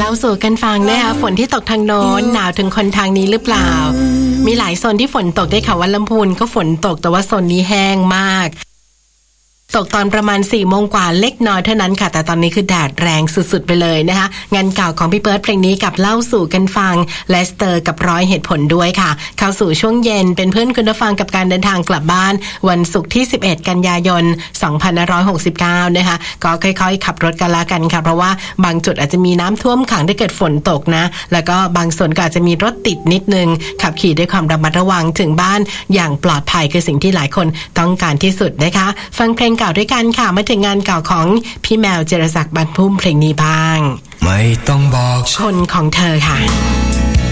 าสู่กันฟังนะคะฝนที่ตกทางโน้นหนาวถึงคนทางนี้หรือเปล่ามีหลายโซนที่ฝนตกได้ค่ะว่าลำพูนก็ฝนตกแต่ว่าโซนนี้แห้งมากตกตอนประมาณ 4 โมงกว่าเล็กน้อยเท่านั้นค่ะแต่ตอนนี้คือแดดแรงสุดๆไปเลยนะคะงานเก่าของพี่เบิร์ดเพลงนี้กับเล่าสู่กันฟังและสเตอร์กับร้อยเหตุผลด้วยค่ะเข้าสู่ช่วงเย็นเป็นเพื่อนคุณผู้ฟังกับการเดินทางกลับบ้านวันศุกร์ที่11กันยายน2569นะคะก็ค่อยๆขับรถกันละกันค่ะเพราะว่าบางจุดอาจจะมีน้ำท่วมขังถ้าเกิดฝนตกนะแล้วก็บางส่วนก็อาจจะมีรถติดนิดนึงขับขี่ด้วยความระมัดระวังถึงบ้านอย่างปลอดภัยคือสิ่งที่หลายคนต้องการที่สุดนะคะฟังเพลงเก่าด้วยกันค่ะมาถึงงานเก่าของพี่แมวเจรศักดิ์บรรพุ่มเพลงนี้บ้างไม่ต้องบอกคนของเธอค่ะ